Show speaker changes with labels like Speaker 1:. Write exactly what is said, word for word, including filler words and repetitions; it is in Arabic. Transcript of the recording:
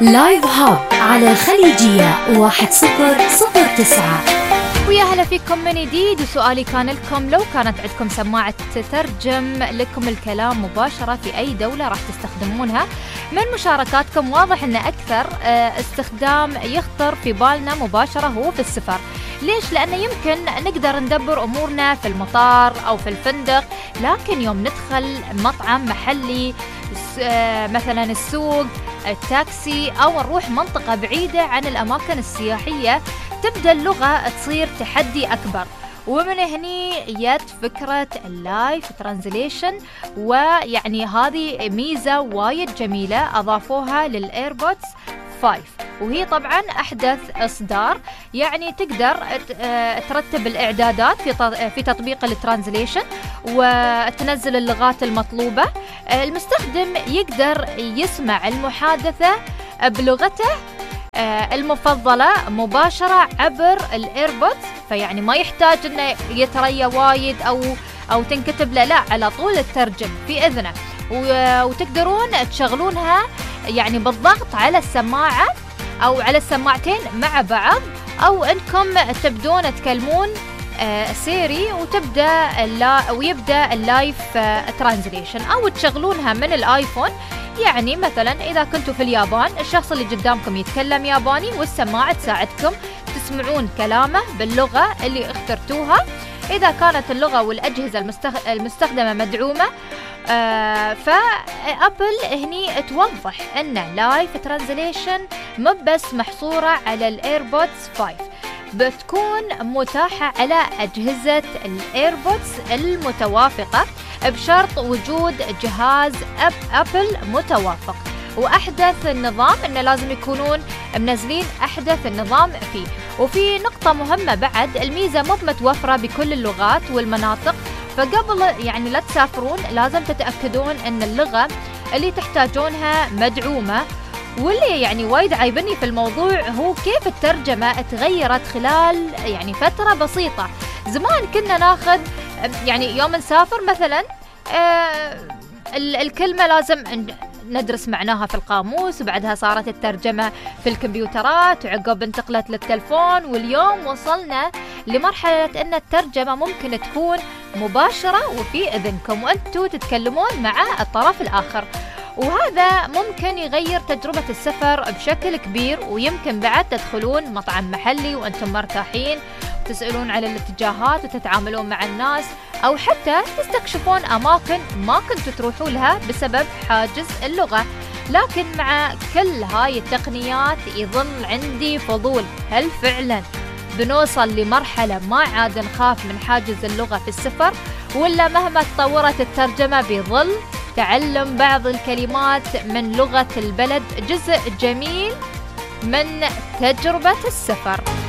Speaker 1: لايف هاب على الخليجية واحد صفر صفر تسعة.
Speaker 2: ويا هلا فيكم من جديد. وسؤالي كان لكم، لو كانت عندكم سماعة تترجم لكم الكلام مباشرة في أي دولة راح تستخدمونها؟ من مشاركاتكم واضح أن أكثر استخدام يخطر في بالنا مباشرة هو في السفر. ليش؟ لأنه يمكن نقدر ندبر أمورنا في المطار أو في الفندق، لكن يوم ندخل مطعم محلي مثلا السوق، التاكسي، أو نروح منطقة بعيدة عن الأماكن السياحية، تبدأ اللغة تصير تحدي أكبر. ومن هني جت فكرة اللايف ترانزليشن، ويعني هذه ميزة وايد جميلة أضافوها للإيربودز خمسة، وهي طبعا أحدث إصدار. يعني تقدر ترتب الإعدادات في في تطبيق الترانزليشن وتنزل اللغات المطلوبة. المستخدم يقدر يسمع المحادثة بلغته المفضلة مباشرة عبر الإيربودز، فيعني ما يحتاج إنه يتريا وايد أو أو تنكتب له، لا، على طول الترجم في إذنه. وتقدرون تشغلونها يعني بالضغط على السماعة أو على السماعتين مع بعض، أو إنكم تبدون تكلمون سيري وتبدأ اللا ويبدأ اللايف ترانزليشن، أو تشغلونها من الآيفون. يعني مثلا إذا كنتوا في اليابان، الشخص اللي قدامكم يتكلم ياباني والسماعة تساعدكم تسمعون كلامه باللغة اللي اخترتوها. إذا كانت اللغة والأجهزة المستخ... المستخدمة مدعومة، آه فأبل هني توضح أن لايف ترانزليشن مو بس محصورة على الإيربودز خمسة، بتكون متاحة على أجهزة الإيربودز المتوافقة بشرط وجود جهاز أب أبل متوافق. وأحدث النظام إنه لازم يكونون منزلين أحدث النظام فيه. وفي نقطة مهمة بعد، الميزة مو متوفرة بكل اللغات والمناطق، فقبل يعني لا تسافرون لازم تتأكدون أن اللغة اللي تحتاجونها مدعومة. واللي يعني وايد عايبني في الموضوع هو كيف الترجمة تغيرت خلال يعني فترة بسيطة. زمان كنا ناخذ يعني يوم نسافر مثلا آه الكلمة لازم ندرس معناها في القاموس، وبعدها صارت الترجمة في الكمبيوترات، وعقب انتقلت للتلفون، واليوم وصلنا لمرحلة أن الترجمة ممكن تكون مباشرة وفي إذنكم وأنتوا تتكلمون مع الطرف الآخر. وهذا ممكن يغير تجربة السفر بشكل كبير. ويمكن بعد تدخلون مطعم محلي وأنتم مرتاحين، تسألون على الاتجاهات وتتعاملون مع الناس، أو حتى تستكشفون أماكن ما كنتوا تروحوا لها بسبب حاجز اللغة. لكن مع كل هاي التقنيات يظل عندي فضول، هل فعلا بنوصل لمرحلة ما عاد نخاف من حاجز اللغة في السفر، ولا مهما تطورت الترجمة بيظل تعلم بعض الكلمات من لغة البلد جزء جميل من تجربة السفر؟